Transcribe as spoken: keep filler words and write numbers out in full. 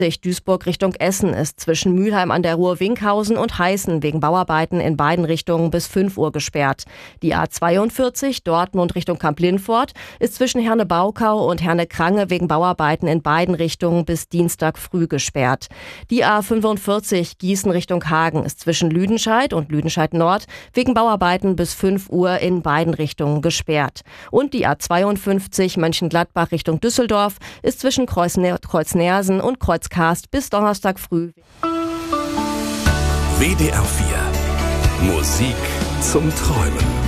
Duisburg Richtung Essen ist zwischen Mülheim an der Ruhr Winkhausen und Heißen wegen Bauarbeiten in beiden Richtungen bis fünf Uhr gesperrt. Die A zweiundvierzig Dortmund Richtung Kamp-Lintfort ist zwischen Herne-Baukau und Herne-Krange wegen Bauarbeiten in beiden Richtungen bis Dienstag früh gesperrt. Die A fünfundvierzig Gießen Richtung Hagen ist zwischen Lüdenscheid und Lüdenscheid Nord wegen Bauarbeiten bis fünf Uhr in beiden Richtungen gesperrt. Und die A zweiundfünfzig Mönchengladbach Richtung Düsseldorf ist zwischen Kreuzner- Kreuznersen und Kreuzkarst bis Donnerstag früh. W D R vier Musik zum Träumen.